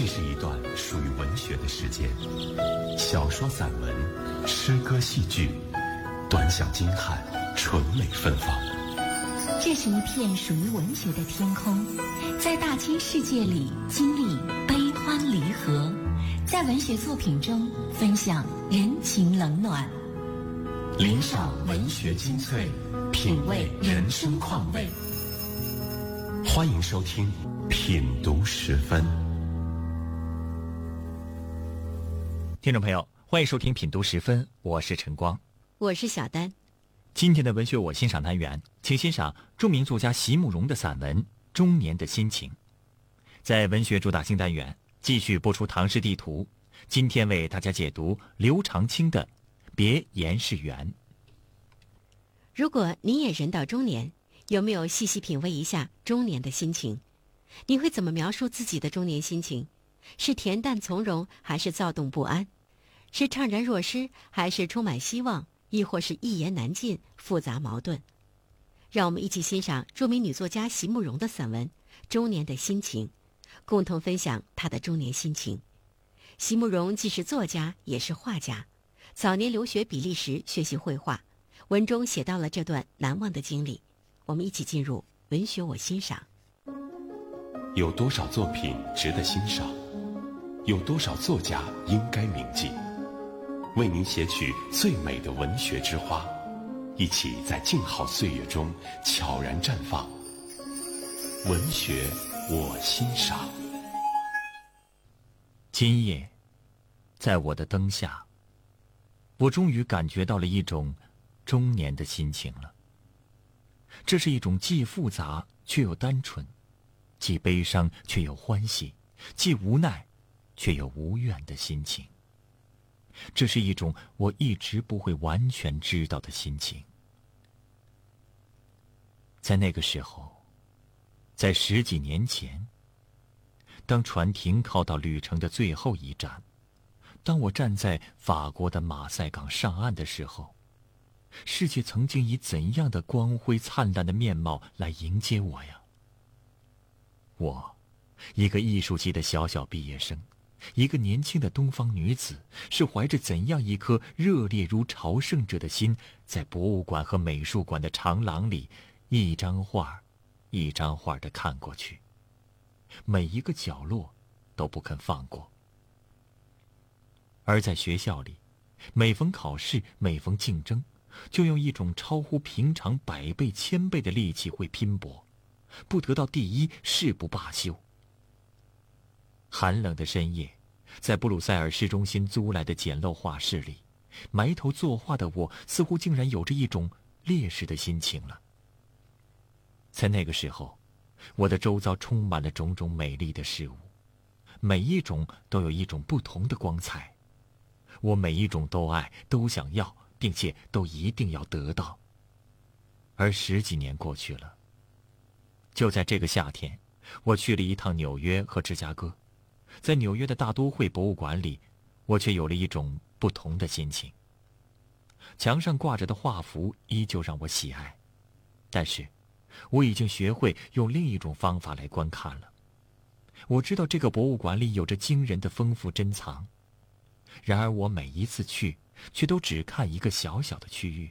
是一段属于文学的时间，小说、散文、诗歌、戏剧，短小精悍，纯美芬芳。 这是一片属于文学的天空，在大千世界里经历悲欢离合，在文学作品中分享人情冷暖， 聆赏文学精粹，品味人生况味。欢迎收听品读十分。 听众朋友，欢迎收听品读十分，我是陈光， 我是小丹。 今天的文学我欣赏单元，请欣赏著名作家席慕容的散文《中年的心情》。在文学主打新单元继续播出唐诗地图，今天为大家解读刘长卿的《别严世园》。 如果你也人到中年，有没有细细品味一下中年的心情？你会怎么描述自己的中年心情？是恬淡从容，还是躁动不安？是怅然若失，还是充满希望？亦或是一言难尽，复杂矛盾？让我们一起欣赏著名女作家席慕容的散文《中年的心情》，共同分享她的中年心情。席慕容既是作家，也是画家，早年留学比利时学习绘画，文中写到了这段难忘的经历。我们一起进入文学我欣赏。 有多少作品值得欣赏？有多少作家应该铭记？为您写取最美的文学之花，一起在静好岁月中悄然绽放。文学我欣赏。 今夜，在我的灯下，我终于感觉到了一种中年的心情了。这是一种既复杂却又单纯，既悲伤却又欢喜，既无奈却又无怨的心情。这是一种我一直不会完全知道的心情。在那个时候，在10几年前，当船停靠到旅程的最后一站，当我站在法国的马赛港上岸的时候，世界曾经以怎样的光辉灿烂的面貌来迎接我呀？我，一个艺术系的小小毕业生，一个年轻的东方女子，是怀着怎样一颗热烈如朝圣者的心，在博物馆和美术馆的长廊里，一张画一张画地看过去，每一个角落都不肯放过。而在学校里，每逢考试，每逢竞争，就用一种超乎平常100倍、1000倍的力气会拼搏，不得到第一誓不罢休。寒冷的深夜，在布鲁塞尔市中心租来的简陋画室里，埋头作画的我似乎竟然有着一种烈士的心情了。在那个时候，我的周遭充满了种种美丽的事物，每一种都有一种不同的光彩，我每一种都爱，都想要，并且都一定要得到。而10几年过去了，就在这个夏天，我去了一趟纽约和芝加哥。在纽约的大都会博物馆里，我却有了一种不同的心情。墙上挂着的画幅依旧让我喜爱，但是我已经学会用另一种方法来观看了。我知道这个博物馆里有着惊人的丰富珍藏，然而我每一次去，却都只看一个小小的区域，